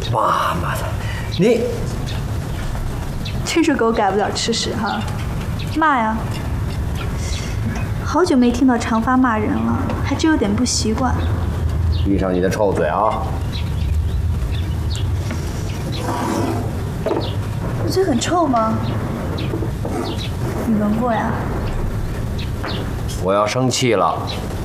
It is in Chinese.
妈妈的，你真是狗改不了吃屎哈！骂呀！好久没听到长发骂人了，还真有点不习惯。 闭上你的臭嘴啊！ 我嘴很臭吗？你闻过呀？ 我要生气了。